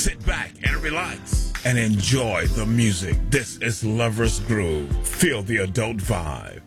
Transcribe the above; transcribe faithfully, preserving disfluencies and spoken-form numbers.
Sit back and relax and enjoy the music. This is Lover's Groove. Feel the adult vibe.